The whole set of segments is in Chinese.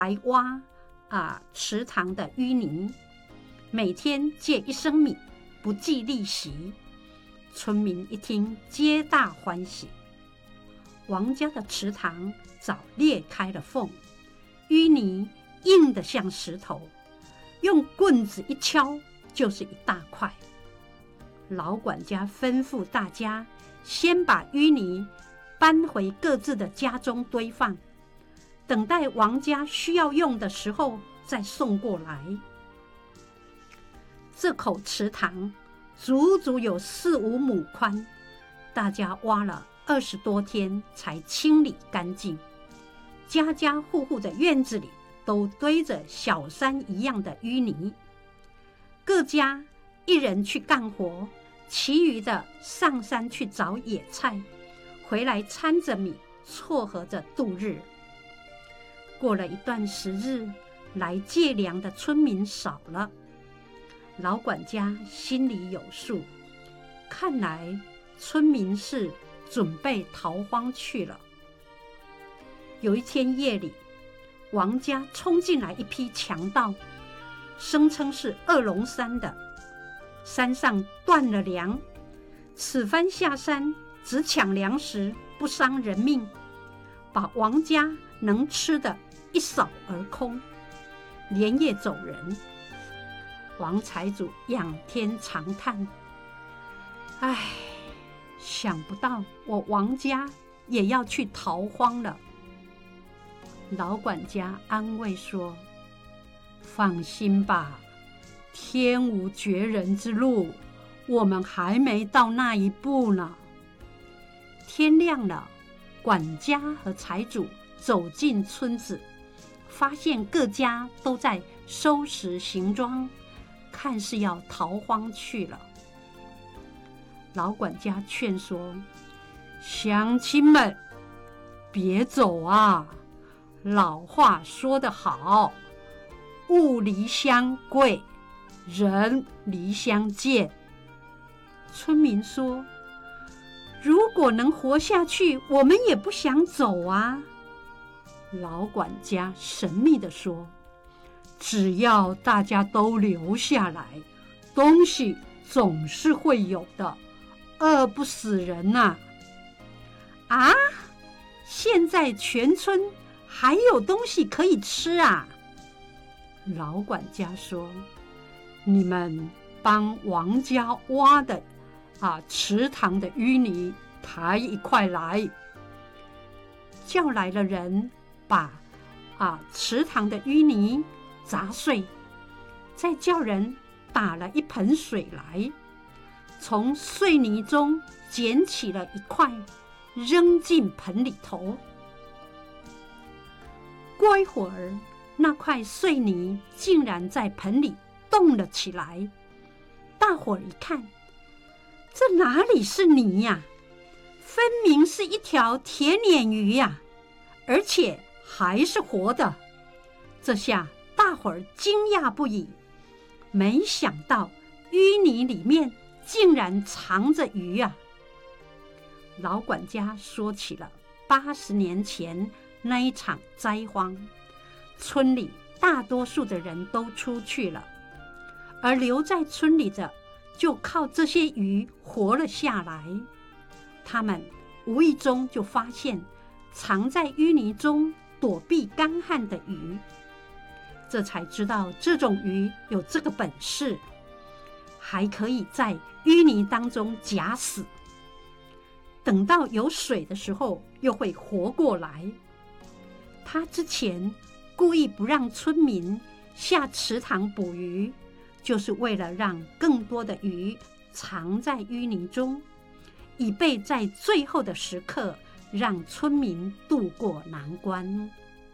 来挖池塘的淤泥，每天借1升米，不计利息。村民一听，皆大欢喜。王家的池塘早裂开了缝，淤泥硬得像石头，用棍子一敲就是一大块。老管家吩咐大家先把淤泥搬回各自的家中堆放，等待王家需要用的时候再送过来。这口池塘足足有4、5亩宽，大家挖了20多天才清理干净。家家户户的院子里都堆着小山一样的淤泥，各家一人去干活，其余的上山去找野菜，回来掺着米撮合着度日。过了一段时日，来借粮的村民少了，老管家心里有数，看来村民是准备逃荒去了。有一天夜里，王家冲进来一批强盗，声称是恶龙山的，山上断了粮，此番下山只抢粮食，不伤人命，把王家能吃的一扫而空，连夜走人。王财主仰天长叹：唉，想不到我王家也要去逃荒了。老管家安慰说：放心吧，天无绝人之路，我们还没到那一步呢。天亮了，管家和财主走进村子，发现各家都在收拾行装，看是要逃荒去了。老管家劝说：乡亲们，别走啊！老话说得好，物离乡贵，人离乡贱。村民说：如果能活下去，我们也不想走啊。老管家神秘地说：只要大家都留下来，东西总是会有的，饿不死人呐。啊，现在全村还有东西可以吃啊！老管家说：你们帮王家挖的池塘的淤泥抬一块来。叫来了人，把池塘的淤泥砸碎，再叫人打了一盆水来，从碎泥中捡起了一块，扔进盆里头。过一会儿，那块碎泥竟然在盆里动了起来。大伙儿一看，这哪里是泥呀？分明是一条铁鲶鱼呀，而且还是活的。这下大伙儿惊讶不已，没想到淤泥里面竟然藏着鱼啊！老管家说起了80年前那一场灾荒，村里大多数的人都出去了，而留在村里的就靠这些鱼活了下来。他们无意中就发现藏在淤泥中躲避干旱的鱼，这才知道这种鱼有这个本事，还可以在淤泥当中假死，等到有水的时候又会活过来。他之前故意不让村民下池塘捕鱼，就是为了让更多的鱼藏在淤泥中，以备在最后的时刻让村民渡过难关。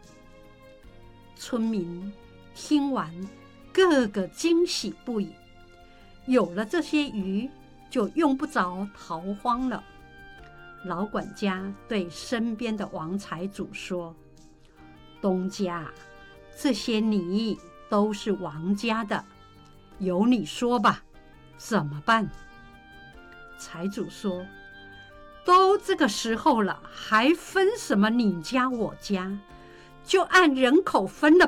村民听完，个个惊喜不已，有了这些鱼，就用不着逃荒了。老管家对身边的王财主说：东家，这些泥都是王家的，由你说吧，怎么办？财主说：都这个时候了，还分什么你家我家？ 就按人口分了